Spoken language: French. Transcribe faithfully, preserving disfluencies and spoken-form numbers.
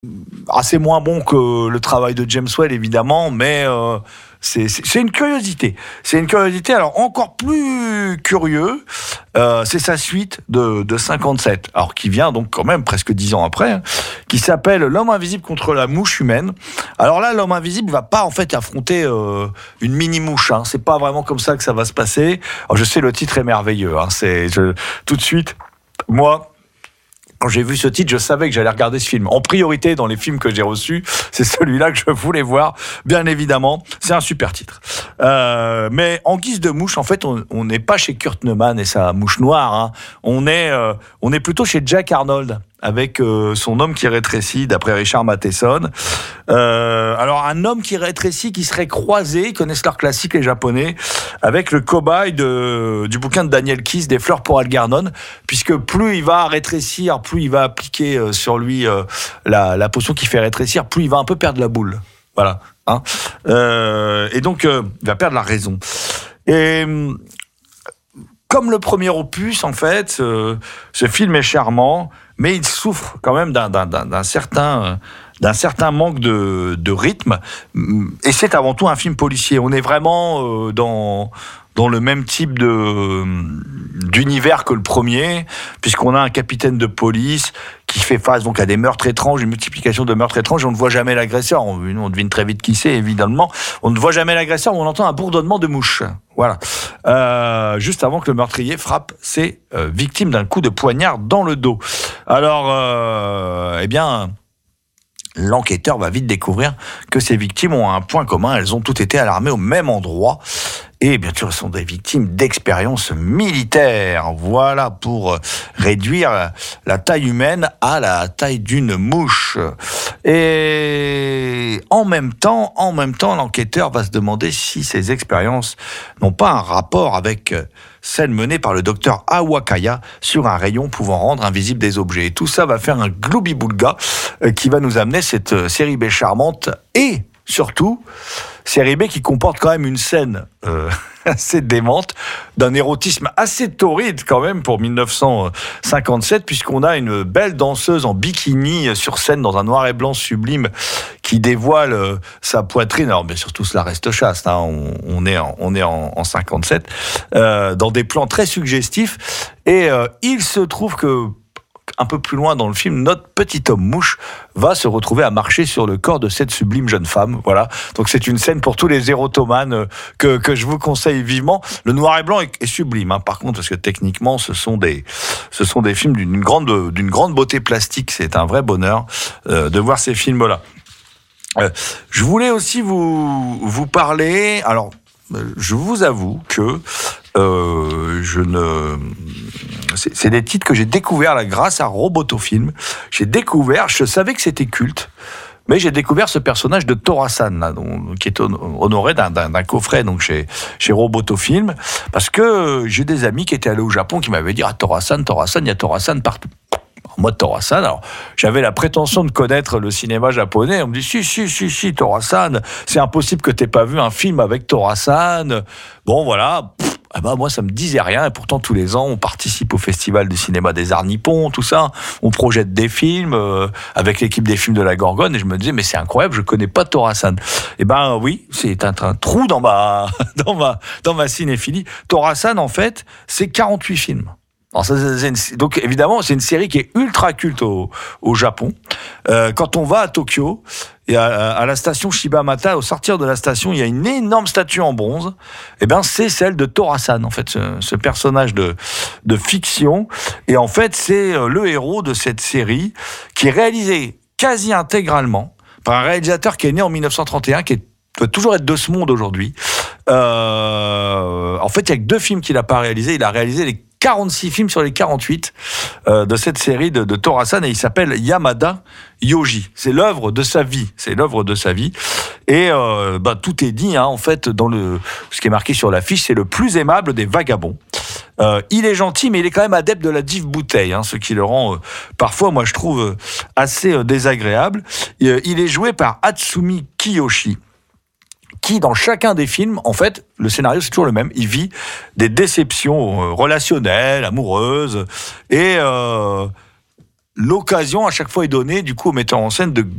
assez moins bon que le travail de James Whale, évidemment, mais euh, c'est, c'est, c'est une curiosité. C'est une curiosité, alors encore plus curieux, euh, c'est sa suite de, de cinquante-sept, alors qui vient donc quand même presque dix ans après, hein, qui s'appelle L'homme invisible contre la mouche humaine. Alors là, l'homme invisible va pas en fait affronter euh, une mini-mouche, hein. C'est pas vraiment comme ça que ça va se passer. Alors je sais, le titre est merveilleux, hein. C'est, je, tout de suite, moi... Quand j'ai vu ce titre, je savais que j'allais regarder ce film. En priorité, dans les films que j'ai reçus, c'est celui-là que je voulais voir, bien évidemment. C'est un super titre. Euh, mais en guise de mouche, en fait, on n'est pas chez Kurt Neumann et sa mouche noire, hein. On est, euh, on est plutôt chez Jack Arnold, avec euh, son homme qui rétrécit, d'après Richard Matheson. Euh, alors, un homme qui rétrécit, qui serait croisé, ils connaissent leur classique, les Japonais, avec le cobaye de, du bouquin de Daniel Keyes, Des fleurs pour Algernon, puisque plus il va rétrécir, plus il va appliquer euh, sur lui euh, la, la potion qui fait rétrécir, plus il va un peu perdre la boule. Voilà. Hein. Euh, et donc, euh, il va perdre la raison. Et... Comme le premier opus, en fait, euh, ce film est charmant, mais il souffre quand même d'un, d'un, d'un, certain, d'un certain manque de, de rythme. Et c'est avant tout un film policier. On est vraiment euh, dans, dans le même type de, d'univers que le premier, puisqu'on a un capitaine de police qui fait face donc à des meurtres étranges, une multiplication de meurtres étranges, et on ne voit jamais l'agresseur. On, on devine très vite qui c'est, évidemment. On ne voit jamais l'agresseur, on entend un bourdonnement de mouches. Voilà. Euh, juste avant que le meurtrier frappe ses euh, victimes d'un coup de poignard dans le dos. Alors, euh, eh bien... l'enquêteur va vite découvrir que ces victimes ont un point commun, elles ont toutes été alarmées au même endroit. Et bien sûr, ce sont des victimes d'expériences militaires. Voilà, pour réduire la taille humaine à la taille d'une mouche. Et en même temps, en même temps, l'enquêteur va se demander si ces expériences n'ont pas un rapport avec celle menée par le docteur Awakaya sur un rayon pouvant rendre invisibles des objets. Et tout ça va faire un gloubi-boulga qui va nous amener cette série B charmante et surtout, série B qui comporte quand même une scène euh, assez démente, d'un érotisme assez torride quand même pour dix-neuf cent cinquante-sept, puisqu'on a une belle danseuse en bikini sur scène dans un noir et blanc sublime qui dévoile euh, sa poitrine. Alors bien sûr, tout cela reste chaste, hein, on, on est en, on est en, en cinquante-sept, euh, dans des plans très suggestifs. Et euh, il se trouve que un peu plus loin dans le film, notre petit homme mouche va se retrouver à marcher sur le corps de cette sublime jeune femme. Voilà. Donc c'est une scène pour tous les érotomanes que, que je vous conseille vivement. Le noir et blanc est, est sublime, hein, par contre, parce que techniquement, ce sont des, ce sont des films d'une grande, d'une grande beauté plastique. C'est un vrai bonheur euh, de voir ces films-là. Euh, je voulais aussi vous, vous parler... Alors, je vous avoue que euh, je ne... C'est, c'est des titres que j'ai découverts là, grâce à Robotofilm. J'ai découvert, je savais que c'était culte, mais j'ai découvert ce personnage de Tora-san, là, donc, qui est honoré d'un, d'un, d'un coffret donc chez, chez Robotofilm, parce que j'ai des amis qui étaient allés au Japon qui m'avaient dit « Ah, Tora-san, Tora-san, il y a Tora-san partout ». Moi, Tora-san, alors, j'avais la prétention de connaître le cinéma japonais. On me dit, si, si, si, si, Tora-san, c'est impossible que t'aies pas vu un film avec Tora-san. Bon, voilà. Pff, eh ben, moi, ça me disait rien. Et pourtant, tous les ans, on participe au Festival du cinéma des Arts Nippons, tout ça. On projette des films, euh, avec l'équipe des films de la Gorgone. Et je me disais, mais c'est incroyable, je connais pas Tora-san. Eh ben, oui, c'est un, un trou dans ma, dans ma, dans ma cinéphilie. Tora-san, en fait, c'est quarante-huit films. Alors ça, c'est une, donc évidemment, c'est une série qui est ultra culte au, au Japon. Euh, quand on va à Tokyo, et à, à la station Shibamata, au sortir de la station, il y a une énorme statue en bronze. Et ben, c'est celle de Tora-san, en fait, ce, ce personnage de, de fiction. Et en fait, c'est le héros de cette série qui est réalisé quasi intégralement par un réalisateur qui est né en dix-neuf cent trente et un, qui est, doit toujours être de ce monde aujourd'hui. Euh, en fait, il y a que deux films qu'il n'a pas réalisés. Il a réalisé les quarante-six films sur les quarante-huit euh, de cette série de, de Tora-san, et il s'appelle Yamada Yoji. C'est l'œuvre de sa vie. C'est l'œuvre de sa vie. Et euh, bah, tout est dit, hein, en fait, dans le ce qui est marqué sur l'affiche, c'est le plus aimable des vagabonds. Euh, il est gentil, mais il est quand même adepte de la dive bouteille, hein, ce qui le rend euh, parfois, moi, je trouve euh, assez euh, désagréable. Et, euh, il est joué par Hatsumi Kiyoshi, qui, dans chacun des films, en fait, le scénario, c'est toujours le même. Il vit des déceptions relationnelles, amoureuses, et euh, l'occasion à chaque fois est donnée du coup au metteur en scène de